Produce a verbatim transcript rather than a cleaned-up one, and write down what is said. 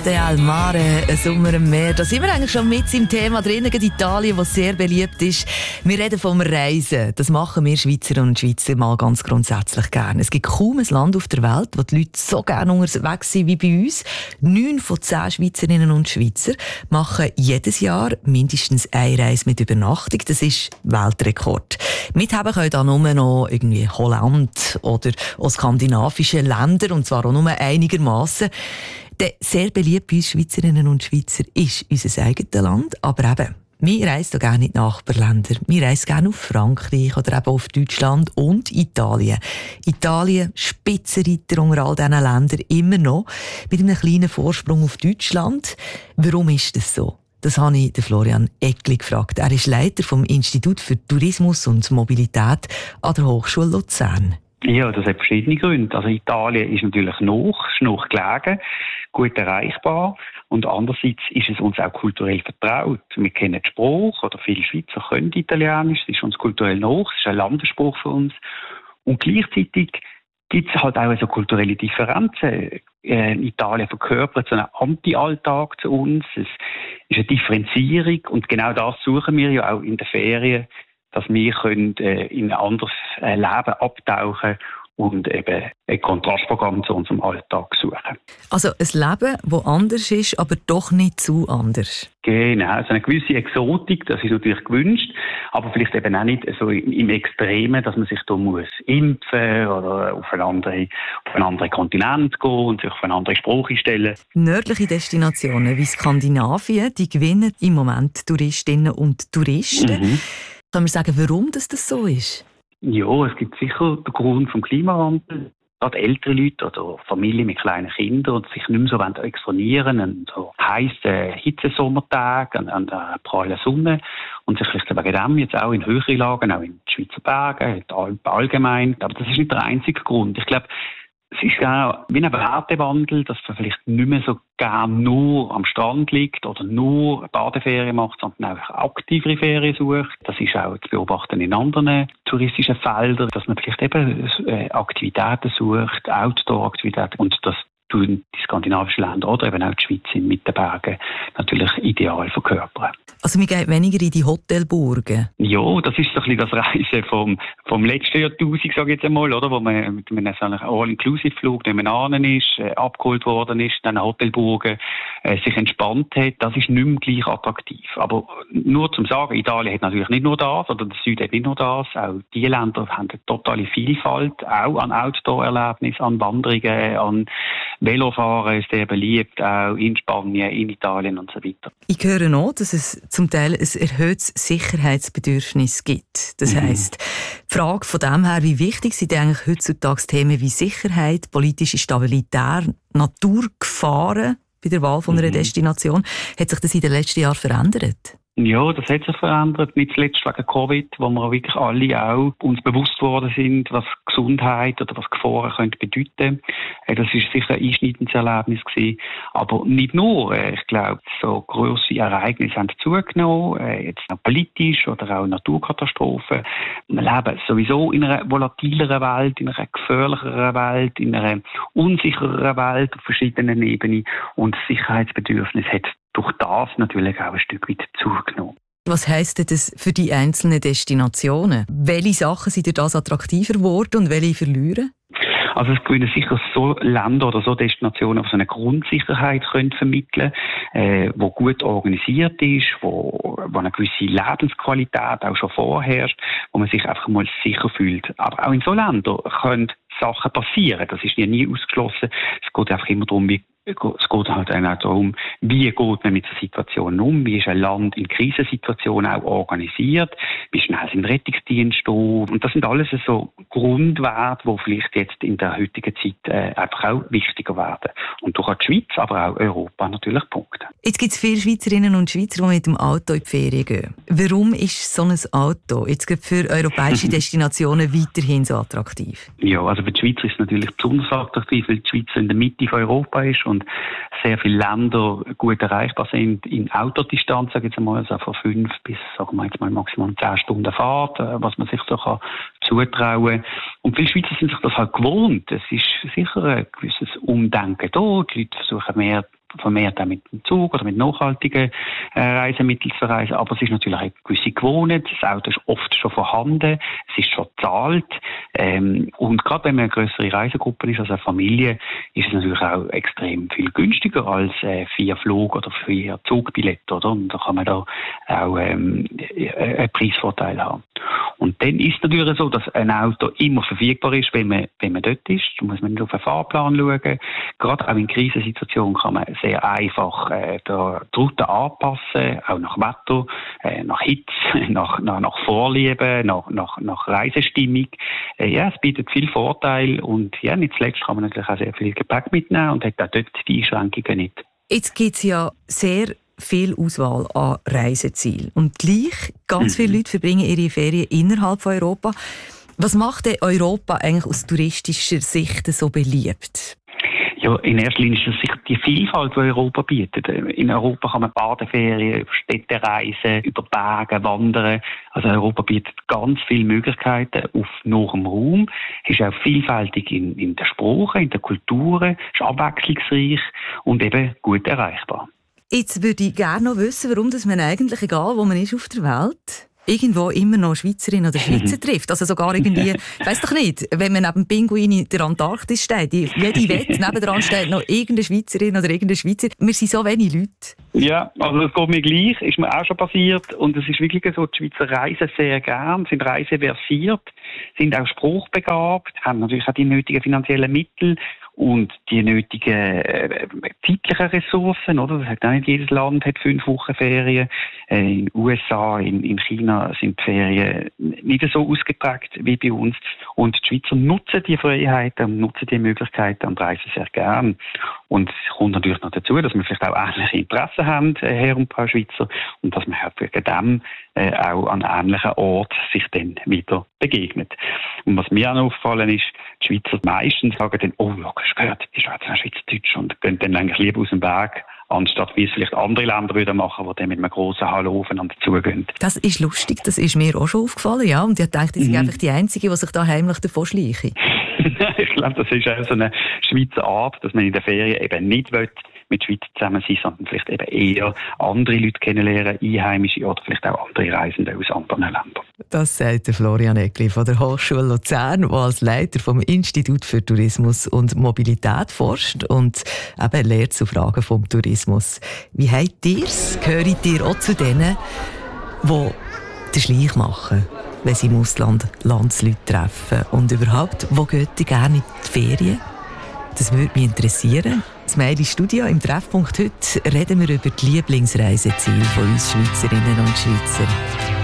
Estate al Mare, ein Sommer im Meer. Da sind wir eigentlich schon mit im Thema drin, Italien, das sehr beliebt ist. Wir reden vom Reisen. Das machen wir Schweizer und Schweizer mal ganz grundsätzlich gerne. Es gibt kaum ein Land auf der Welt, wo die Leute so gerne unterwegs sind wie bei uns. Neun von zehn Schweizerinnen und Schweizer machen jedes Jahr mindestens eine Reise mit Übernachtung. Das ist Weltrekord. Mithaben können da nur noch irgendwie Holland oder auch skandinavische Länder, und zwar auch nur einigermaßen. Der sehr beliebt bei uns Schweizerinnen und Schweizer ist unser eigenes Land, aber eben, wir reisen gerne in die Nachbarländer. Wir reisen gerne auf Frankreich oder eben auf Deutschland und Italien. Italien, Spitzenreiter unter all diesen Ländern, immer noch, mit einem kleinen Vorsprung auf Deutschland. Warum ist das so? Das habe ich den Florian Eckli gefragt. Er ist Leiter vom Institut für Tourismus und Mobilität an der Hochschule Luzern. Ja, das hat verschiedene Gründe. Also Italien ist natürlich noch, ist noch gelegen, gut erreichbar, und andererseits ist es uns auch kulturell vertraut. Wir kennen den Spruch, oder viele Schweizer können Italienisch, es ist uns kulturell noch, es ist ein Landesspruch für uns. Und gleichzeitig gibt es halt auch so kulturelle Differenzen. In Italien verkörpert so einen Anti-Alltag zu uns, es ist eine Differenzierung, und genau das suchen wir ja auch in den Ferien, dass wir können, äh, in ein anderes äh, Leben abtauchen und eben ein Kontrastprogramm zu unserem Alltag suchen. Also ein Leben, das anders ist, aber doch nicht zu anders. Genau, also eine gewisse Exotik, das ist natürlich gewünscht, aber vielleicht eben auch nicht so im Extremen, dass man sich da muss impfen oder auf einen anderen, auf einen anderen Kontinent gehen und sich auf eine andere Sprache stellen. Nördliche Destinationen wie Skandinavien, die gewinnen im Moment Touristinnen und Touristen. Mhm. Können wir sagen, warum das, das so ist? Ja, es gibt sicher den Grund vom Klimawandel. Gerade ältere Leute oder Familien mit kleinen Kindern die sich nicht mehr so exponieren an so heissen Hitzesommertagen, an der prallen Sonne, und sich vielleicht wegen dem jetzt auch in höhere Lagen, auch in den Schweizer Bergen, in den Alpen allgemein. Aber das ist nicht der einzige Grund. Ich glaube, es ist auch wie ein Wertewandel, dass man vielleicht nicht mehr so gerne nur am Strand liegt oder nur Badeferien macht, sondern auch aktivere Ferien sucht. Das ist auch zu beobachten in anderen touristischen Feldern, dass man vielleicht eben Aktivitäten sucht, Outdoor-Aktivitäten, und das tun die skandinavischen Länder oder eben auch die Schweiz mit den Bergen natürlich ideal verkörpern. Also wir gehen weniger in die Hotelburgen? Ja, das ist so ein bisschen das Reisen vom, vom letzten Jahrtausend, sage ich jetzt einmal, oder, wo man mit einem All-Inclusive-Flug nebenan ist, äh, abgeholt worden ist, dann Hotelburgen äh, sich entspannt hat. Das ist nicht mehr gleich attraktiv. Aber nur zum Sagen, Italien hat natürlich nicht nur das, oder der Süden hat nicht nur das. Auch diese Länder haben eine totale Vielfalt, auch an Outdoor-Erlebnissen, an Wanderungen, an Velofahren ist sehr beliebt, auch in Spanien, in Italien und so weiter. Ich höre noch, dass es zum Teil ein erhöhtes Sicherheitsbedürfnis gibt. Das mhm. heisst, die Frage von dem her, wie wichtig sind eigentlich heutzutage Themen wie Sicherheit, politische Stabilität, Naturgefahren bei der Wahl von einer mhm. Destination, hat sich das in den letzten Jahren verändert? Ja, das hat sich verändert, nicht zuletzt wegen Covid, wo wir wirklich alle auch uns bewusst worden sind, was Gesundheit oder was Gefahren könnte bedeuten. Das ist sicher ein einschneidendes Erlebnis gewesen. Aber nicht nur. Ich glaube, so grosse Ereignisse haben zugenommen, jetzt auch politisch oder auch Naturkatastrophen. Wir leben sowieso in einer volatileren Welt, in einer gefährlicheren Welt, in einer unsichereren Welt auf verschiedenen Ebenen, und das Sicherheitsbedürfnis hat durch das natürlich auch ein Stück weit zugenommen. Was heisst das für die einzelnen Destinationen? Welche Sachen sind durch das attraktiver geworden und welche verlieren? Also es gewinnen sicher so Länder oder so Destinationen, die so eine Grundsicherheit können vermitteln können, äh, die gut organisiert ist, wo, wo eine gewisse Lebensqualität auch schon vorherrscht, wo man sich einfach mal sicher fühlt. Aber auch in so Ländern können Sachen passieren. Das ist ja nie ausgeschlossen. Es geht einfach immer darum, wie es geht halt auch darum, wie geht man mit der Situation um, wie ist ein Land in Krisensituationen auch organisiert, wie schnell sind Rettungsdienste da. Und das sind alles so Grundwerte, die vielleicht jetzt in der heutigen Zeit äh, einfach auch wichtiger werden. Und durch die Schweiz, aber auch Europa natürlich punkten. Jetzt gibt es viele Schweizerinnen und Schweizer, die mit dem Auto in die Ferien gehen. Warum ist so ein Auto jetzt für europäische Destinationen weiterhin so attraktiv? Ja, also für die Schweiz ist es natürlich besonders attraktiv, weil die Schweiz in der Mitte von Europa ist und sehr viele Länder gut erreichbar sind in Autodistanz, sage ich jetzt einmal, also von fünf bis, sagen wir jetzt mal, maximal zehn Stunden Fahrt, was man sich so kann zutrauen. Und viele Schweizer sind sich das halt gewohnt. Es ist sicher ein gewisses Umdenken da. Die Leute versuchen mehr vermehrt auch mit dem Zug oder mit nachhaltigen äh, Reisemitteln zu reisen. Aber es ist natürlich eine gewisse Gewohnheit. Das Auto ist oft schon vorhanden. Es ist schon bezahlt. Ähm, und gerade wenn man eine grössere Reisegruppe ist, also eine Familie, ist es natürlich auch extrem viel günstiger als äh, vier Flug- oder vier Zugbillette, oder? Und da kann man da auch ähm, einen Preisvorteil haben. Und dann ist es natürlich so, dass ein Auto immer verfügbar ist, wenn man, wenn man dort ist. Da muss man nicht auf den Fahrplan schauen. Gerade auch in Krisensituationen kann man sehr einfach äh, die Route anpassen, auch nach Wetter, äh, nach Hitze, nach, nach, nach Vorliebe, nach, nach, nach Reisestimmung. Äh, ja, es bietet viel Vorteil und ja, nicht zuletzt kann man natürlich auch sehr viel Gepäck mitnehmen und hat auch dort die Einschränkungen nicht. Jetzt gibt es ja sehr viel Auswahl an Reisezielen. Und gleich, ganz viele Leute verbringen ihre Ferien innerhalb von Europa. Was macht denn Europa eigentlich aus touristischer Sicht so beliebt? Ja, in erster Linie ist es sicher die Vielfalt, die Europa bietet. In Europa kann man Badeferien, über Städte reisen, über Berge wandern. Also Europa bietet ganz viele Möglichkeiten auf nahem Raum. Es ist auch vielfältig in, in der Sprache, in der Kultur, ist abwechslungsreich und eben gut erreichbar. Jetzt würde ich gerne noch wissen, warum dass man eigentlich, egal wo man ist auf der Welt, irgendwo immer noch Schweizerin oder Schweizer trifft. Also sogar irgendwie, ich weiss doch nicht, wenn man neben dem Pinguin in der Antarktis steht, jede Wette nebendran steht noch irgendeine Schweizerin oder irgendein Schweizer. Wir sind so wenig Leute. Ja, also das geht mir gleich, ist mir auch schon passiert. Und es ist wirklich so, die Schweizer reisen sehr gern, sind reiseversiert, sind auch spruchbegabt, haben natürlich auch die nötigen finanziellen Mittel und die nötigen äh, zeitlichen Ressourcen, oder? Das hat auch nicht jedes Land hat fünf Wochen Ferien. Äh, in den U S A, in, in China sind die Ferien nicht so ausgeprägt wie bei uns. Und die Schweizer nutzen die Freiheiten und nutzen die Möglichkeiten und reisen sehr gern. Und es kommt natürlich noch dazu, dass wir vielleicht auch ähnliche Interessen haben, äh, Herr und Frau Schweizer, und dass man halt wegen dem äh, auch an ähnlichen Orten sich dann wieder begegnet. Und was mir auch noch auffallen ist, die Schweizer meistens sagen dann, oh, ja, hast du gehört, die Schweizer sind Schweizerdeutsch und gehen dann eigentlich lieber aus dem Berg, anstatt wie es vielleicht andere Länder würden machen, die dann mit einem grossen Hallo aufeinander zugehen. Das ist lustig, das ist mir auch schon aufgefallen, ja. Und ich dachte, ich mhm. bin einfach die Einzige, die sich da heimlich davon schleiche. Ich glaube, das ist auch so eine Schweizer Art, dass man in der Ferien eben nicht will, mit Schweizer zusammen sein, sondern vielleicht eben eher andere Leute kennenlernen, Einheimische oder vielleicht auch andere Reisende aus anderen Ländern. Das sagt der Florian Egli von der Hochschule Luzern, der als Leiter vom Institut für Tourismus und Mobilität forscht und eben lehrt zu Fragen vom Tourismus. Wie habt ihr es? Gehört ihr auch zu denen, die den Schleich machen, wenn sie im Ausland Landsleute treffen? Und überhaupt, wo geht ihr gerne in die Ferien? Das würde mich interessieren. Das Mail ins Studio im Treffpunkt heute reden wir über die Lieblingsreiseziele von uns Schweizerinnen und Schweizer.